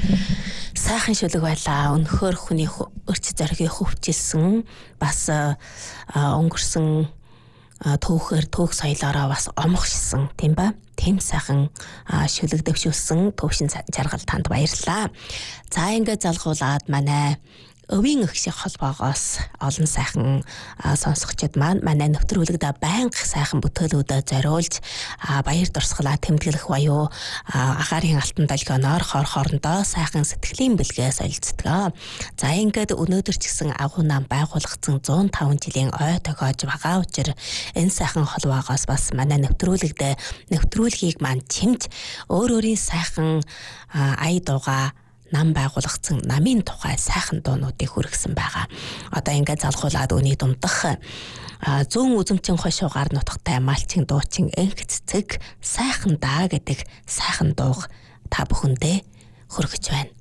Сайхан шүлэг байлаа. Өнөхөр хүний өрч зоригийг хөвчилсэн бас өнгөрсөн түүх соёлоороо бас омгшсан тийм ба. Тэм сайхан шүлэг дэвшүүлсэн төвшин жаргал танд баярлалаа. За ингээд залгуулад манай өвийн эгших холбоогоос олон сайхан сонсогчид маань манай нэвтрүүлэгдээ байнга сайхан бүтээлүүдэд зориулж баяр дурсгалаа тэмдэглэх буюу агаарын алтан долгионоор хор хоорондоо сайхан сэтгэлийн бэлгээ солилцдог. За ингээд өнөөдөр ч гэсэн агуу нам байгуулагдсан 105 жилийн ой тохиож байгаа учраас энэ сайхан холбоогоос бас манай нэвтрүүлгийг маань чимж өөрийн сайхан ая дууга нам байгуулагдсан намын тухай сайхан дуунуудыг хүргэсэн байгаа. Одоо ингээд залгуулад өний дундах зүүн үзэмчин хошуугаар нутагтай малчин дуучин энх цэцэг сайхан даа гэдэг сайхан дууг та бүхэндээ хүргэж байна.